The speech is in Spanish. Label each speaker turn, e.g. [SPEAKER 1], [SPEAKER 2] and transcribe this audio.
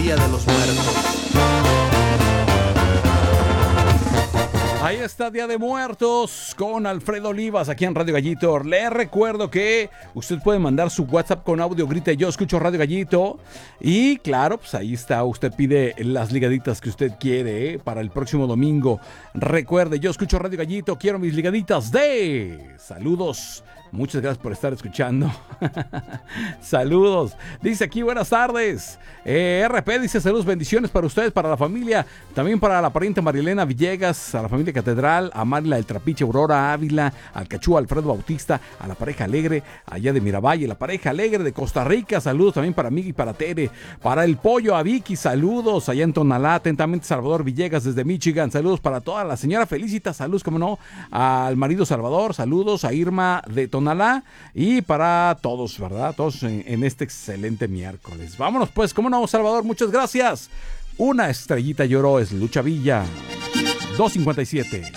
[SPEAKER 1] Día de los Muertos.
[SPEAKER 2] Ahí está Día de Muertos con Alfredo Olivas aquí en Radio Gallito. Les recuerdo que usted puede mandar su WhatsApp con audio, grite yo escucho Radio Gallito. Y claro, pues ahí está, usted pide las ligaditas que usted quiere para el próximo domingo. Recuerde, yo escucho Radio Gallito, quiero mis ligaditas de saludos. Muchas gracias por estar escuchando. Saludos. Dice aquí, buenas tardes. RP dice saludos, bendiciones para ustedes, para la familia. También para la pariente Marilena Villegas, a la familia Catedral, a Marila del Trapiche, Aurora Ávila, al Cachú, Alfredo Bautista, a la pareja alegre allá de Miravalle, la pareja alegre de Costa Rica. Saludos también para Miguel y para Tere. Para el pollo, a Vicky, saludos allá en Tonalá. Atentamente Salvador Villegas desde Michigan. Saludos para toda la señora Felicita. Saludos, como no, al marido Salvador. Saludos a Irma de Tonalá y para todos, ¿verdad? Todos en este excelente miércoles. Vámonos pues, cómo no, Salvador, muchas gracias. Una estrellita lloró, es Lucha Villa. 2:57.